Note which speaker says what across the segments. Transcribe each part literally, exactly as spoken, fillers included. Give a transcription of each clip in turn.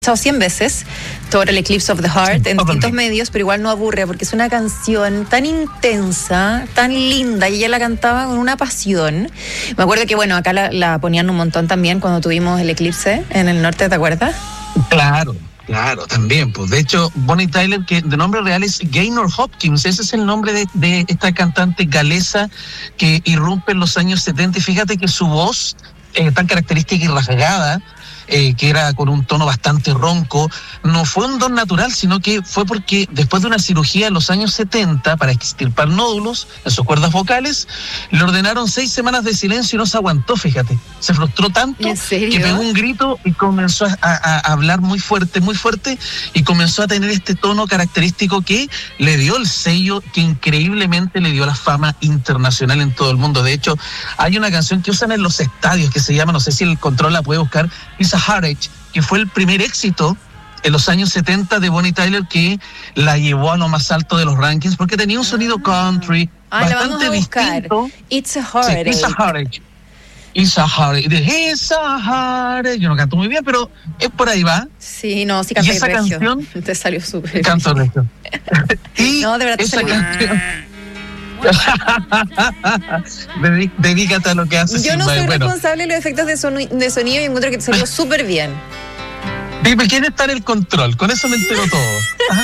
Speaker 1: escuchado cien veces, Total Eclipse of the Heart, en distintos medios, pero igual no aburre porque es una canción tan intensa, tan linda, y ella la cantaba con una pasión. Me acuerdo que, bueno, acá la, la ponían un montón también cuando tuvimos el eclipse en el norte, ¿te acuerdas?
Speaker 2: Claro, claro, también. Pues de hecho, Bonnie Tyler, que de nombre real es Gaynor Hopkins, ese es el nombre de, de esta cantante galesa que irrumpe en los años setenta. Y fíjate que su voz, eh, tan característica y rasgada, Eh, que era con un tono bastante ronco, no fue un don natural, sino que fue porque después de una cirugía en los años setenta para extirpar nódulos en sus cuerdas vocales, le ordenaron seis semanas de silencio y no se aguantó, fíjate. Se frustró tanto que pegó un grito y comenzó a, a, a hablar muy fuerte, muy fuerte, y comenzó a tener este tono característico que le dio el sello que increíblemente le dio la fama internacional en todo el mundo. De hecho, hay una canción que usan en los estadios que se llama, no sé si el control la puede buscar, It's a Heartache, que fue el primer éxito en los años setenta de Bonnie Tyler, que la llevó a lo más alto de los rankings porque tenía un sonido country
Speaker 1: ah, bastante distinto. It's a Heartache.
Speaker 2: Sí, It's a Heartache. It's a Heartache. It's a Heartache. Yo no canto muy bien, pero es por ahí va.
Speaker 1: Sí, no, sí canté.
Speaker 2: Y esa
Speaker 1: regio.
Speaker 2: canción
Speaker 1: te salió súper.
Speaker 2: Canto regio. Y
Speaker 1: no, de verdad te
Speaker 2: esa
Speaker 1: salió.
Speaker 2: canción. Dedícate a lo que haces.
Speaker 1: Yo no soy
Speaker 2: bueno.
Speaker 1: responsable de los efectos de, sonu- de sonido y encuentro que te salió súper bien.
Speaker 2: Dime, ¿quién está en el control? Con eso me entero todo.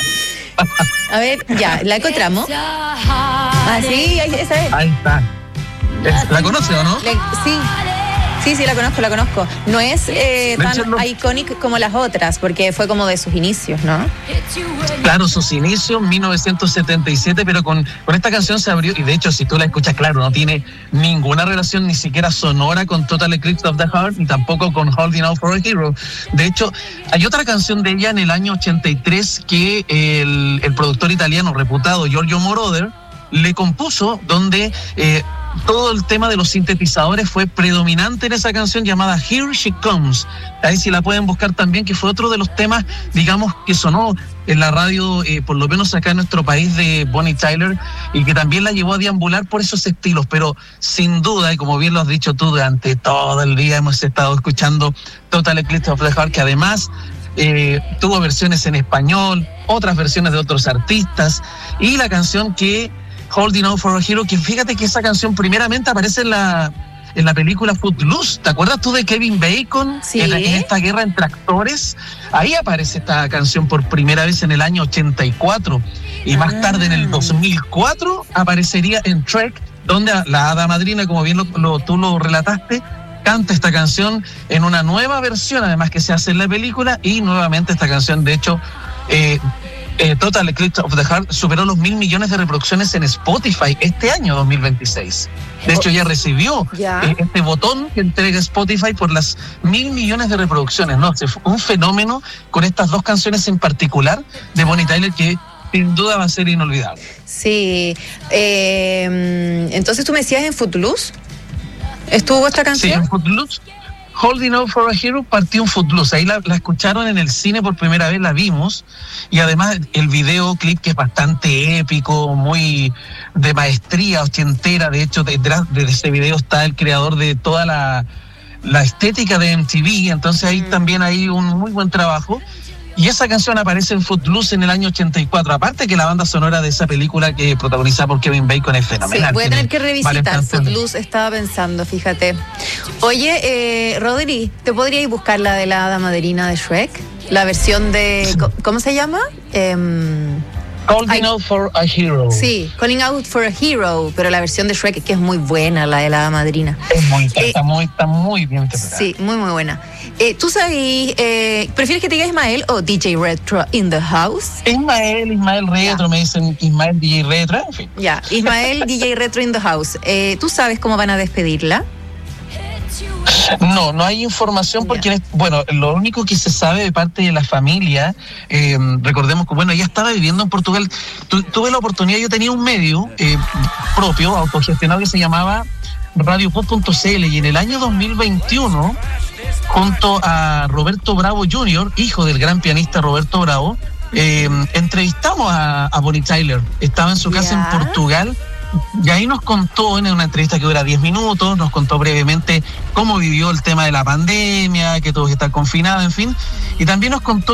Speaker 1: A ver, ya, ¿la encontramos? Ah, sí, ahí, esa es.
Speaker 2: Ahí está. ¿La conoce o no?
Speaker 1: Le, sí. Sí, sí, la conozco, la conozco. No es eh, tan no. icónica como las otras, porque fue como de sus inicios, ¿no?
Speaker 2: Claro, sus inicios, mil novecientos setenta y siete, pero con, con esta canción se abrió, y de hecho, si tú la escuchas, claro, no tiene ninguna relación ni siquiera sonora con Total Eclipse of the Heart, ni tampoco con Holding Out for a Hero. De hecho, hay otra canción de ella en el año ochenta y tres que el, el productor italiano reputado Giorgio Moroder le compuso, donde eh, todo el tema de los sintetizadores fue predominante en esa canción llamada Here She Comes. Ahí sí la pueden buscar también, que fue otro de los temas, digamos, que sonó en la radio, eh, por lo menos acá en nuestro país, de Bonnie Tyler, y que también la llevó a deambular por esos estilos. Pero sin duda, y como bien lo has dicho tú, durante todo el día hemos estado escuchando Total Eclipse of the Heart, que además eh, tuvo versiones en español, otras versiones de otros artistas, y la canción que Holding Out for a Hero, que fíjate que esa canción primeramente aparece en la en la película Footloose. ¿Te acuerdas tú de Kevin Bacon?
Speaker 1: Sí.
Speaker 2: En, en esta guerra entre actores. Ahí aparece esta canción por primera vez en el año ochenta y cuatro. Y ah. más tarde, en el dos mil cuatro, aparecería en Trek, donde la hada madrina, como bien lo, lo, tú lo relataste, canta esta canción en una nueva versión, además que se hace en la película, y nuevamente esta canción, de hecho, eh, Eh, Total Eclipse of the Heart superó los mil millones de reproducciones en Spotify este año dos mil veintiséis. De hecho, ya recibió eh, este botón que entrega Spotify por las mil millones de reproducciones, ¿no? Fue un fenómeno con estas dos canciones en particular de Bonnie Tyler que sin duda va a ser inolvidable.
Speaker 1: Sí. Eh, entonces, ¿tú me decías en Footloose? ¿Estuvo esta canción?
Speaker 2: Sí, en Footloose. Holding Out for a Hero partió en Footloose. Ahí la, la escucharon en el cine por primera vez, la vimos, y además el videoclip, que es bastante épico, muy de maestría ochentera. De hecho, detrás de ese video está el creador de toda la, la estética de M T V, entonces ahí mm. también hay un muy buen trabajo. Y esa canción aparece en Footloose en el año ochenta y cuatro. Aparte que la banda sonora de esa película, que protagonizada por Kevin Bacon, es fenomenal.
Speaker 1: Sí, voy a tener que revisitar Footloose, estaba pensando, fíjate. Oye, eh, Rodri, ¿te podríais buscar la de la hada madrina de Shrek? La versión de... Sí. ¿Cómo se llama? Eh,
Speaker 2: Calling Out for a Hero.
Speaker 1: Sí, Calling Out for a Hero, pero la versión de Shrek, que es muy buena, la de la hada madrina.
Speaker 2: Es muy, eh, está, muy, está muy bien interpretada.
Speaker 1: Sí, muy, muy buena. Eh, ¿Tú sabes, eh, prefieres que te diga Ismael o D J Retro in the house?
Speaker 2: Ismael, Ismael Retro, yeah. Me dicen Ismael D J Retro, en fin.
Speaker 1: Ya, yeah. Ismael D J Retro in the house. Eh, ¿Tú sabes cómo van a despedirla?
Speaker 2: No, no hay información porque, yeah. bueno, lo único que se sabe de parte de la familia, eh, recordemos que, bueno, ella estaba viviendo en Portugal. Tu, tuve la oportunidad, yo tenía un medio eh, propio, autogestionado, que se llamaba radio pod punto c l, y en el año dos mil veintiuno, junto a Roberto Bravo junior, hijo del gran pianista Roberto Bravo, eh, entrevistamos a, a Bonnie Tyler. Estaba en su casa yeah. en Portugal, y ahí nos contó, en una entrevista que dura diez minutos, nos contó brevemente cómo vivió el tema de la pandemia, que tuvo que estar confinado, en fin, y también nos contó